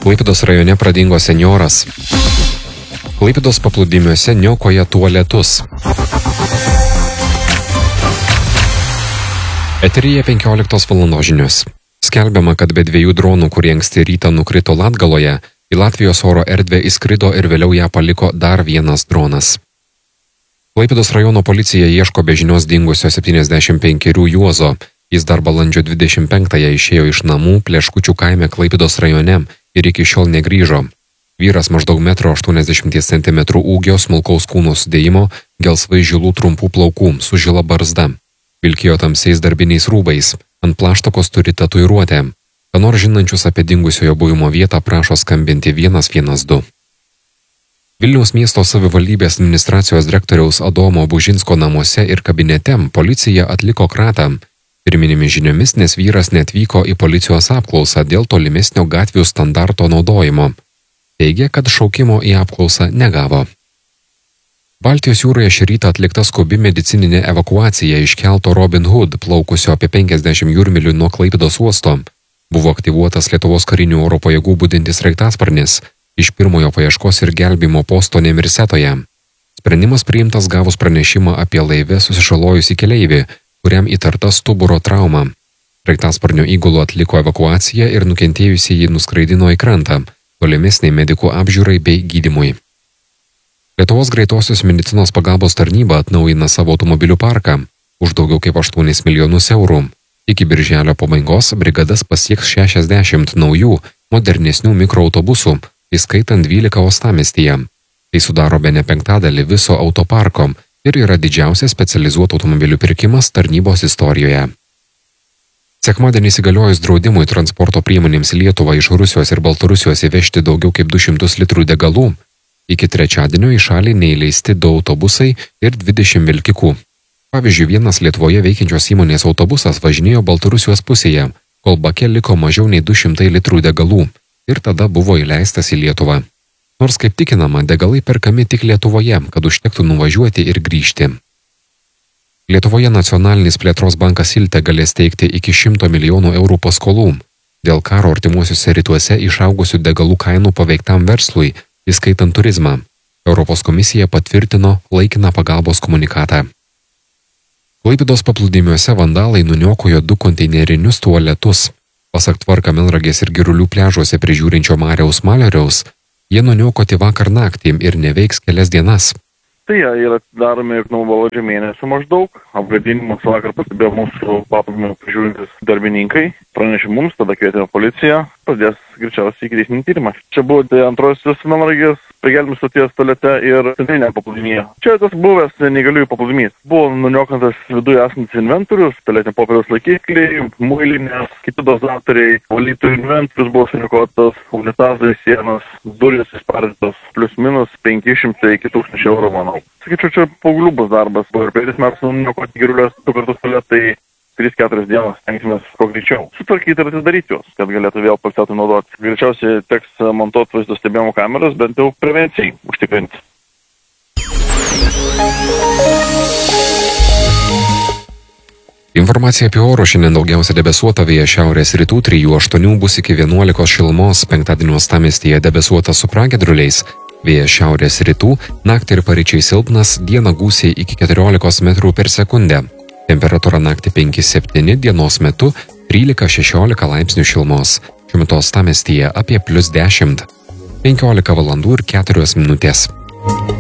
Klaipėdos rajone pradingo senjoras. Klaipėdos paplūdimiuose niokoja tualetus. Eteryje 15 val. Žinios. Skelbiama, kad be 2 dronų, kurie anksti rytą nukrito Latgaloje, į Latvijos oro erdvę įskrido ir vėliau ją paliko dar vienas dronas. Klaipėdos rajono policija ieško be žinios dingusio 75 Juozo. Jis dar balandžio 25-ąją išėjo iš namų Pleškučių kaime Klaipėdos rajone ir iki šiol negrįžo. Vyras maždaug 1,80 cm ūgio, smulkaus kūno sudėjimo, gelsvai žilų trumpų plaukų su žila barzda. Vilkėjo tamsiais darbiniais rūbais, ant plaštakos turi tatuiruotę. Ką nors žinančius apie dingusiojo buvimo vietą prašo skambinti 112. Vilniaus miesto savivaldybės administracijos direktoriaus Adomo Bužinsko namuose ir kabinete policija atliko kratą. Pirminėmis žiniomis, nes vyras netvyko į policijos apklausą dėl tolimesnio gatvių standarto naudojimo. Teigia, kad šaukimo į apklausą negavo. Baltijos jūroje šį rytą atlikta skubi medicininė evakuacija iš kelto Robin Hood, plaukusio apie 50 jūrmilių nuo Klaipėdos uosto. Buvo aktyvuotas Lietuvos karinių oro pajėgų budintis sraigtasparnis iš pirmojo paieškos ir gelbėjimo posto Nemirsetoje. Sprendimas priimtas gavus pranešimą apie laive susižalojusį keleivį, kuriam įtarta stuburo trauma. Sraigtasparnio įgulų atliko evakuaciją ir nukentėjusieji nuskraidino į krantą, tolimesniai medikų apžiūrai bei gydymui. Lietuvos greitosios medicinos pagalbos tarnyba atnaujina savo automobilių parką už daugiau kaip 8 milijonus eurų. Iki birželio pabaigos brigadas pasieks 60 naujų, modernesnių mikroautobusų, įskaitant 12 uostamiestyje. Tai sudaro bene 1/5 viso autoparko ir yra didžiausias specializuotų automobilių pirkimas tarnybos istorijoje. Sekmadienį įsigaliojus draudimui transporto priemonėms į Lietuvą iš Rusijos ir Baltarusijos įvežti daugiau kaip 200 litrų degalų, iki trečiadienio į šalį neįleisti 2 autobusai ir 20 vilkikų. Pavyzdžiui, vienas Lietuvoje veikiančios įmonės autobusas važinėjo Baltarusijos pusėje, kol bake liko mažiau nei 200 litrų degalų ir tada buvo įleistas į Lietuvą. Nors, kaip tikinama, degalai perkami tik Lietuvoje, kad užtektų nuvažiuoti ir grįžti. Lietuvoje Nacionalinis plėtros bankas Ilte galės teikti iki 100 milijonų eurų paskolų. Dėl karo artimuosiuose rytuose išaugusių degalų kainų paveiktam verslui, įskaitant turizmą, Europos komisija patvirtino laikiną pagalbos komunikatą. Klaipėdos paplūdimiuose vandalai nuniokojo 2 konteinerinius tualetus. Pasak Tvarka Melnragės ir Girulių pliažuose prižiūrinčio Mariaus Maleriaus, jie nuniokoti vakar naktį ir neveiks kelias dienas. Tai jie yra daromi nuo balandžio mėnesio maždaug. Apgadinimus vakar pastebėjo mūsų paplūdimio prižiūrintis darbininkai. Pranešė mums, tada kvietėme policiją, pradės greičiausiai ikiteisminį tyrimą. Čia buvo antrosios Melnragės prigelbėjimo stoties tualete ir centrinė paplūdimyje. Čia tas buvęs neįgaliųjų paplūdimys. Buvo nuniokantas viduje esantis inventorius, tualetinio popieriaus laikikliai, muilinės, kiti dozatoriai, valytojų inventorius buvo suniokotas, unitazai, sienos, durys išspardytos, plius minus 500 iki 1000 eurų, manau. Sakyčiau, čia paauglių bus darbas. Buvo ir 5 metus nuniokoti Girulios 2 kartus tualetai. 3-4 dienos stengsimės kuo greičiau sutvarkyti ir atidaryti juos, kad galėtų vėl pastatai naudoti. Greičiausiai teks montuoti vaizdo stebėjimo kameras, bent jau prevencijai užtikrinti. Informacija apie orus šiandien daugiausia debesuota, vėjas šiaurės rytų 3-8 bus iki 11 šilumos, penktadienio uostamiestyje debesuota su pragiedruliais, vėjas šiaurės rytų, naktį ir paryčiai silpnas, dieną gūsiai iki 14 metrų per sekundę. Temperatūra naktį 5-7, dienos metu 13-16 laipsnių šilumos. Šiuo metu uostamiestyje apie +10. 15 valandų ir 4 minutės.